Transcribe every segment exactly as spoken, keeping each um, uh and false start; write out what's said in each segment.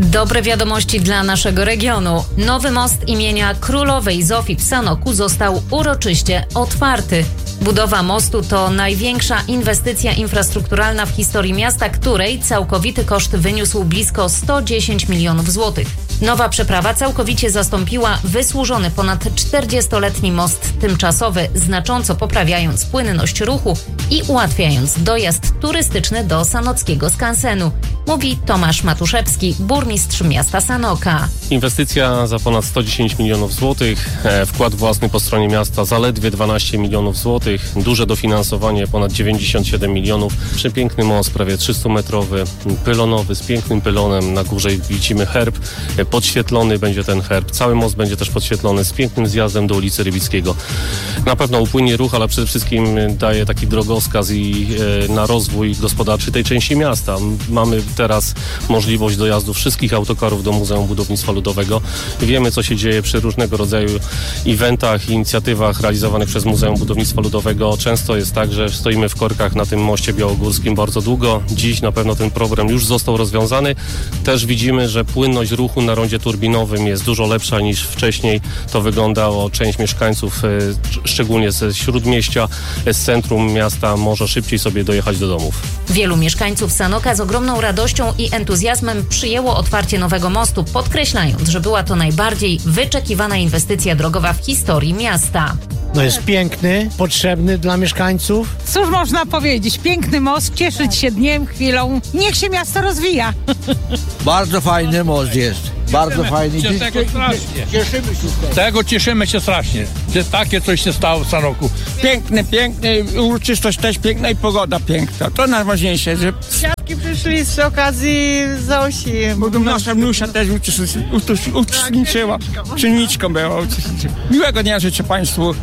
Dobre wiadomości dla naszego regionu. Nowy most imienia królowej Zofii w Sanoku został uroczyście otwarty. Budowa mostu to największa inwestycja infrastrukturalna w historii miasta, której całkowity koszt wyniósł blisko sto dziesięć milionów złotych. Nowa przeprawa całkowicie zastąpiła wysłużony ponad czterdziestoletni most tymczasowy, znacząco poprawiając płynność ruchu i ułatwiając dojazd turystyczny do sanockiego skansenu, mówi Tomasz Matuszewski, burmistrz miasta Sanoka. Inwestycja za ponad sto dziesięć milionów złotych, wkład własny po stronie miasta zaledwie dwanaście milionów złotych, duże dofinansowanie ponad dziewięćdziesiąt siedem milionów, przepiękny most, prawie trzystumetrowy, pylonowy, z pięknym pylonem, na górze widzimy herb, podświetlony będzie ten herb, cały most będzie też podświetlony z pięknym zjazdem do ulicy Rybickiego. Na pewno upłynie ruch, ale przede wszystkim daje taki drogowskaz i e, na rozwój gospodarczy tej części miasta. Mamy teraz możliwość dojazdu wszystkich autokarów do Muzeum Budownictwa Ludowego. Wiemy, co się dzieje przy różnego rodzaju eventach i inicjatywach realizowanych przez Muzeum Budownictwa Ludowego. Często jest tak, że stoimy w korkach na tym moście białogórskim bardzo długo. Dziś na pewno ten problem już został rozwiązany. Też widzimy, że płynność ruchu na rondzie turbinowym jest dużo lepsza niż wcześniej. To wyglądało, część mieszkańców, szczególnie ze śródmieścia, z centrum miasta, może szybciej sobie dojechać do domów. Wielu mieszkańców Sanoka z ogromną radością i entuzjazmem przyjęło otwarcie nowego mostu, podkreślając, że była to najbardziej wyczekiwana inwestycja drogowa w historii miasta. No jest piękny, potrzebny dla mieszkańców. Cóż można powiedzieć? Piękny most, cieszyć się dniem, chwilą. Niech się miasto rozwija. Bardzo fajny most jest. Bardzo fajny. Się tego strasznie. Cieszymy się z tego. Tego cieszymy się strasznie, że takie coś się stało w Sanoku. Piękny, piękny, uroczystość też piękna i pogoda piękna. To najważniejsze, że Świadki przyszli z okazji Zosi. bo nasza wnusia też uczestniczy- uczestniczyła. Czynniczką była. uczestniczyła. Miłego dnia życzę Państwu.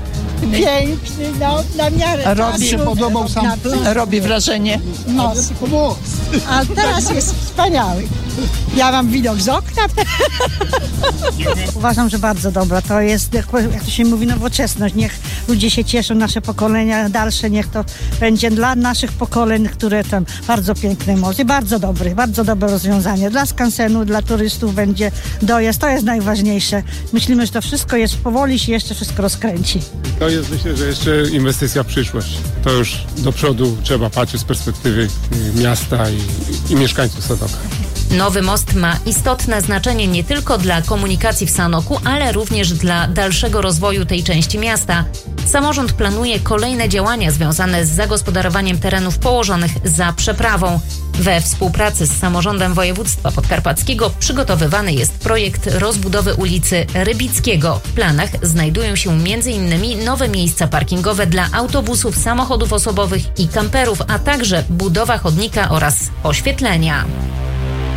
Piękny, no, na miarę Robi się podobał sam robi wrażenie. Most. A teraz jest wspaniały. Ja mam widok z okna. Uważam, że bardzo dobra. To jest, jak to się mówi, nowoczesność. Niech ludzie się cieszą, nasze pokolenia dalsze, niech to będzie dla naszych pokoleń, które tam bardzo piękny most i bardzo dobry, bardzo dobre rozwiązanie. Dla skansenu, dla turystów będzie dojazd. To jest najważniejsze. Myślimy, że to wszystko jest powoli, się jeszcze wszystko rozkręci. To jest, myślę, że jeszcze inwestycja w przyszłość. To już do przodu trzeba patrzeć z perspektywy miasta i, i mieszkańców Sanoka. Nowy most ma istotne znaczenie nie tylko dla komunikacji w Sanoku, ale również dla dalszego rozwoju tej części miasta. Samorząd planuje kolejne działania związane z zagospodarowaniem terenów położonych za przeprawą. We współpracy z samorządem województwa podkarpackiego przygotowywany jest projekt rozbudowy ulicy Rybickiego. W planach znajdują się między innymi nowe miejsca parkingowe dla autobusów, samochodów osobowych i kamperów, a także budowa chodnika oraz oświetlenia.